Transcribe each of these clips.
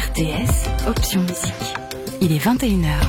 RTS, option musique. Il est 21h.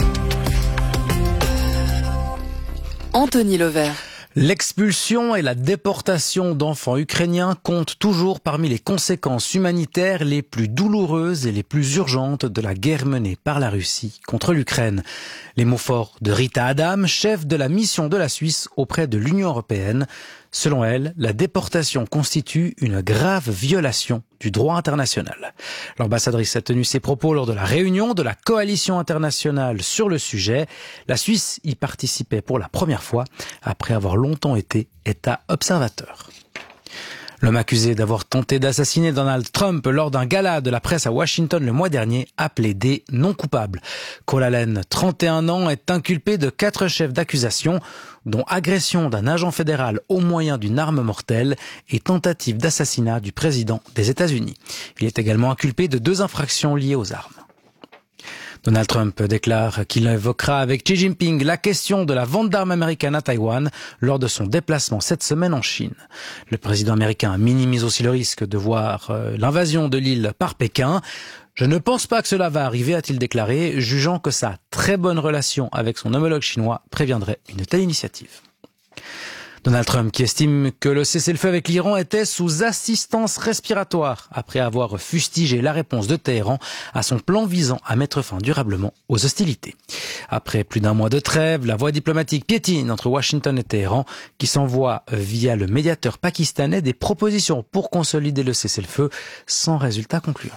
Anthony Levert. L'expulsion et la déportation d'enfants ukrainiens comptent toujours parmi les conséquences humanitaires les plus douloureuses et les plus urgentes de la guerre menée par la Russie contre l'Ukraine. Les mots forts de Rita Adam, chef de la mission de la Suisse auprès de l'Union européenne. Selon elle, la déportation constitue une grave violation du droit international. L'ambassadrice a tenu ses propos lors de la réunion de la coalition internationale sur le sujet. La Suisse y participait pour la première fois après avoir longtemps été État observateur. L'homme accusé d'avoir tenté d'assassiner Donald Trump lors d'un gala de la presse à Washington le mois dernier a plaidé non coupable. Cole Allen, 31 ans, est inculpé de 4 chefs d'accusation, dont agression d'un agent fédéral au moyen d'une arme mortelle et tentative d'assassinat du président des États-Unis. Il est également inculpé de 2 infractions liées aux armes. Donald Trump déclare qu'il évoquera avec Xi Jinping la question de la vente d'armes américaines à Taïwan lors de son déplacement cette semaine en Chine. Le président américain minimise aussi le risque de voir l'invasion de l'île par Pékin. Je ne pense pas que cela va arriver, a-t-il déclaré, jugeant que sa très bonne relation avec son homologue chinois préviendrait une telle initiative. Donald Trump qui estime que le cessez-le-feu avec l'Iran était sous assistance respiratoire après avoir fustigé la réponse de Téhéran à son plan visant à mettre fin durablement aux hostilités. Après plus d'un mois de trêve, la voie diplomatique piétine entre Washington et Téhéran qui s'envoie via le médiateur pakistanais des propositions pour consolider le cessez-le-feu sans résultat concluant.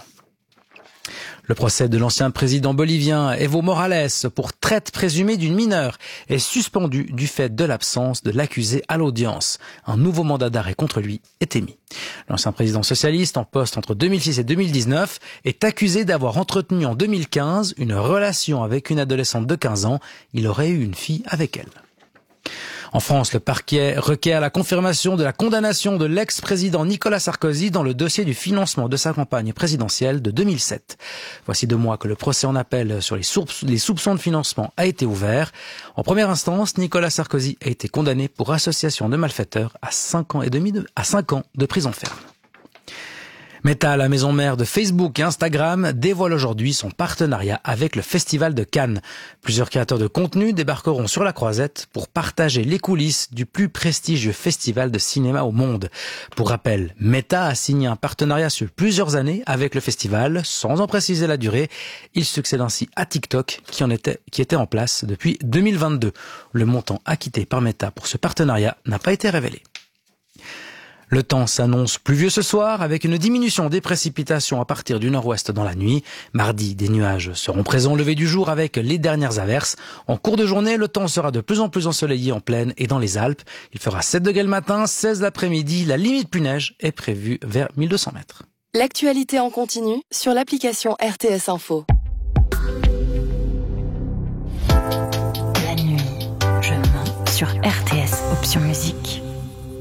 Le procès de l'ancien président bolivien Evo Morales pour traite présumée d'une mineure est suspendu du fait de l'absence de l'accusé à l'audience. Un nouveau mandat d'arrêt contre lui est émis. L'ancien président socialiste en poste entre 2006 et 2019 est accusé d'avoir entretenu en 2015 une relation avec une adolescente de 15 ans. Il aurait eu une fille avec elle. En France, le parquet requiert la confirmation de la condamnation de l'ex-président Nicolas Sarkozy dans le dossier du financement de sa campagne présidentielle de 2007. Voici 2 mois que le procès en appel sur les soupçons de financement a été ouvert. En première instance, Nicolas Sarkozy a été condamné pour association de malfaiteurs à 5 ans de prison ferme. Meta, la maison mère de Facebook et Instagram, dévoile aujourd'hui son partenariat avec le Festival de Cannes. Plusieurs créateurs de contenu débarqueront sur la croisette pour partager les coulisses du plus prestigieux festival de cinéma au monde. Pour rappel, Meta a signé un partenariat sur plusieurs années avec le festival, sans en préciser la durée. Il succède ainsi à TikTok, qui était en place depuis 2022. Le montant acquitté par Meta pour ce partenariat n'a pas été révélé. Le temps s'annonce pluvieux ce soir avec une diminution des précipitations à partir du nord-ouest dans la nuit. Mardi, des nuages seront présents au lever du jour avec les dernières averses. En cours de journée, le temps sera de plus en plus ensoleillé en plaine et dans les Alpes. Il fera 7 degrés le matin, 16 l'après-midi. La limite plus neige est prévue vers 1200 mètres. L'actualité en continu sur l'application RTS Info. La nuit, je mens sur RTS, option musique.